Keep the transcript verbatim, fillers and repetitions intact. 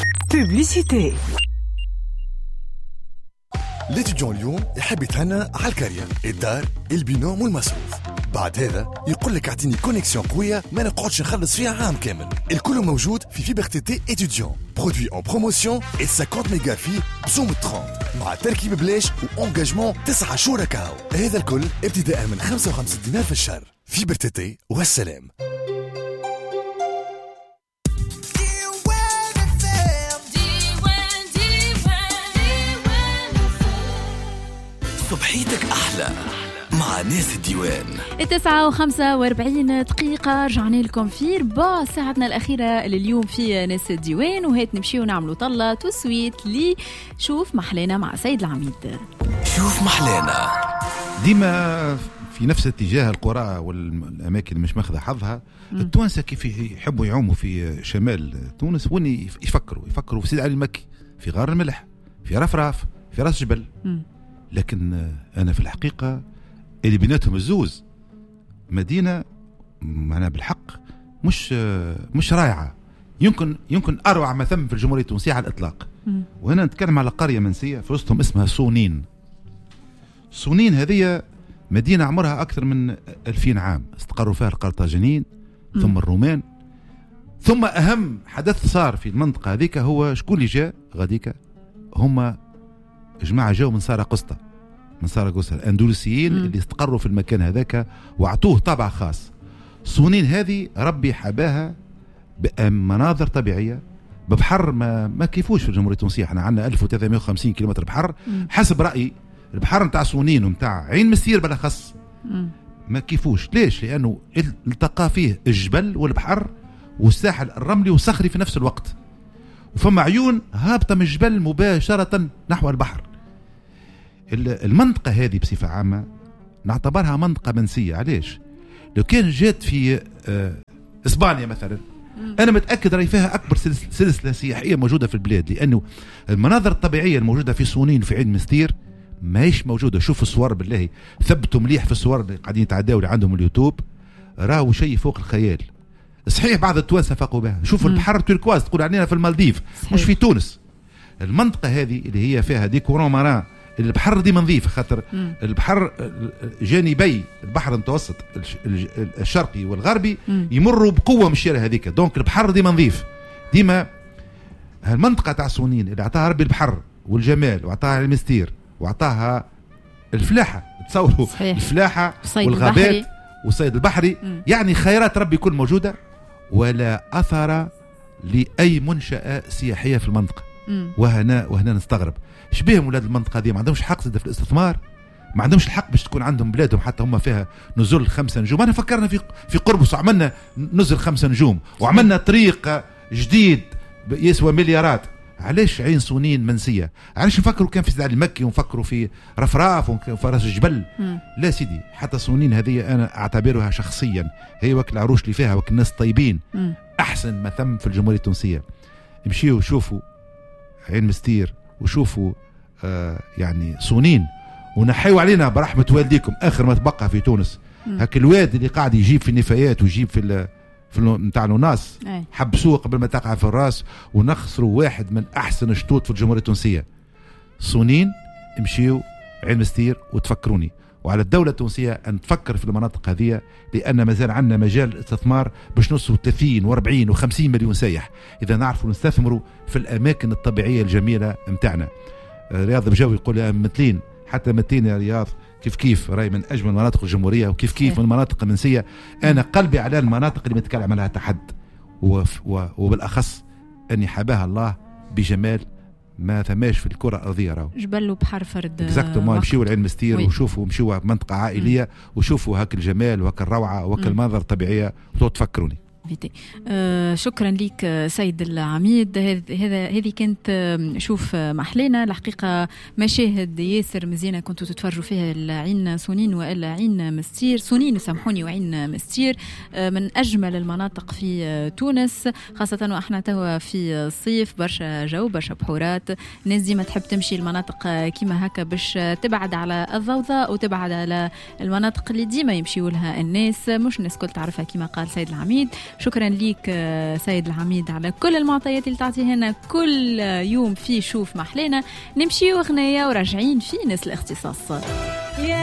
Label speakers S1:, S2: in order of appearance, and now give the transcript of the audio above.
S1: بوبليسيتي.
S2: ليتيديون اليوم يحب يتهنى على الكارير، الدار، البينوم والمصروف. بعد هذا يقول لك اعطيني كونيكسيون قوية ما نقعدش نخلص فيها عام كامل. الكل موجود في فيبر تي تي إتيديون، برودوي اون بروموسيون et خمسين ميجا في بسوم ثلاثين مع تركيب بلاش وانجاجمون تسعة شهور كاو. هذا الكل ابتداء من خمسة وخمسين دينار في الشهر. فيبر تي تي والسلام.
S3: صبحيتك أحلى مع ناس الديوان.
S4: التسعة وخمسة واربعين دقيقة رجعنا لكم في ربع ساعتنا الأخيرة لليوم في ناس الديوان، وهيت نمشيو نعملوا طلة وسويت لي شوف محلينا مع سيد العميد.
S3: شوف محلينا
S5: ديما في نفس اتجاه القرى والأماكن اللي مش ماخذة حظها. التوانسة كيف يحبوا يعوموا في شمال تونس وين يفكروا يفكروا في سيد علي المكي، في غار الملح، في رفراف، في راس جبل. م. لكن أنا في الحقيقة اللي بيناتهم الزوز مدينة معنا بالحق مش مش رائعة، يمكن يمكن أروع ما ثم في الجمهورية التونسية على الإطلاق. م. وهنا نتكلم على قرية منسية في وسطهم اسمها سونين. سونين هذه مدينة عمرها أكثر من ألفين عام، استقروا فيها القرطاجنيين ثم الرومان، ثم أهم حدث صار في المنطقة هذيك هو شكون اللي جاء غاديك؟ هم جماعة جاوا من ساراقسطة، من ساراقسطة الأندلسيين اللي استقروا في المكان هذاك وعطوه طابع خاص. سونين هذه ربي حباها بمناظر طبيعية ببحر ما ما كيفوش في الجمهورية التونسية. احنا عندنا ألف وثلاثمائة وخمسين كيلومتر بحر. حسب رأيي البحر نتاع سونين ومتاع عين مسير بالأخص ما كيفوش. ليش؟ لأنه التقى فيه الجبل والبحر والساحل الرملي والصخري في نفس الوقت، وفما عيون هابطة من الجبل مباشرة نحو البحر. المنطقة هذه بصفة عامة نعتبرها منطقة منسية. علاش؟ لو كان جات في إسبانيا مثلا أنا متأكد رأي فيها أكبر سلسلة سياحية موجودة في البلاد، لأنه المناظر الطبيعية الموجودة في سونين في عين مستير ماهيش موجودة. شوف الصور بالله، ثبتوا مليح في الصور اللي قاعدين يتعداوا اللي عندهم اليوتيوب، راهو شيء فوق الخيال. صحيح بعض التوانسة فاقوا بها. شوف البحر توركواز تقول علينا في المالديف صحيح. مش في تونس. المنطقة هذه اللي هي فيها ديكورون ماران، البحر دي منظيف خاطر مم. البحر جانبي البحر المتوسط الشرقي والغربي مم. يمروا بقوة من الشارع هذيك، دونك البحر دي منظيف. ديما المنطقة تاع سونين اللي عطاها ربي البحر والجمال وعطاها المستير وعطاها الفلاحة، تصوروا الفلاحة والغابات والصيد البحري مم. يعني خيرات ربي كل موجودة، ولا أثر لأي منشأة سياحية في المنطقة. مم. وهنا وهنا نستغرب شبيهم ولاد المنطقة هذه، ما عندهمش حق في الاستثمار، ما عندهمش الحق باش تكون عندهم بلادهم حتى هم فيها نزل خمسة نجوم. أنا فكرنا في في قربص عملنا نزل خمسة نجوم وعملنا طريق جديد يسوى مليارات. علاش عين سونين منسية؟ علاش نفكروا كان في سيد علي المكي ونفكروا في رفراف وفي راس الجبل؟ مم. لا سيدي، حتى سونين هذه أنا أعتبرها شخصيا هي وكل العروش اللي فيها وكل الناس طيبين مم. أحسن ما ثم في الجمهورية التونسية. امشيوا وشوفوا عين مستير وشوفوا آه يعني سونين، ونحيوا علينا برحمة والديكم آخر ما تبقى في تونس. هاك الواد اللي قاعد يجيب في النفايات ويجيب في في نتاع الناس حبسوه قبل ما تقع في الراس، ونخسروا واحد من أحسن شطوط في الجمهورية التونسية. سونين امشيوا عين مستير وتفكروني، وعلى الدولة التونسية أن تفكر في المناطق هذه، لأن ما زال عندنا مجال استثمار باش نوصلوا ثلاثين وأربعين وخمسين مليون سايح إذا نعرفوا نستثمروا في الأماكن الطبيعية الجميلة متاعنا. رياض بجاوي يقول يا مثلين حتى متين يا رياض، كيف كيف راي من أجمل مناطق الجمهورية وكيف كيف من المناطق المنسية. أنا قلبي على المناطق اللي متكلم عليها تحد، وبالأخص أني حباها الله بجمال ما ثماش في الكرة الأرضية. راهو جبل وبحر فرد اكزاكتومون. مشيوا العين مستير وي. وشوفوا مشيوا منطقة عائلية م. وشوفوا هاك الجمال وهاك الروعة وهاك المنظر الطبيعية وتفكروني.
S4: آه شكرا لك سيد العميد. هذا هذه كانت شوف محلينا الحقيقة مشاهد ياسر مزيانة كنتوا تتفرجوا فيها العين سونين وإلا عين مستير. سونين سامحوني وعين مستير آه من أجمل المناطق في تونس، خاصة وإحنا توا في الصيف، برشا جو برشا بحورات. الناس ديما تحب تمشي المناطق كيما هكا باش تبعد على الضوضاء وتبعد على المناطق اللي ديما يمشيوا لها الناس، مش الناس كل تعرفها كيما قال سيد العميد. شكرا ليك سيد العميد على كل المعطيات اللي تعطيها لنا كل يوم في شوف محلينا. نمشي وغنية وراجعين في ناس الاختصاص.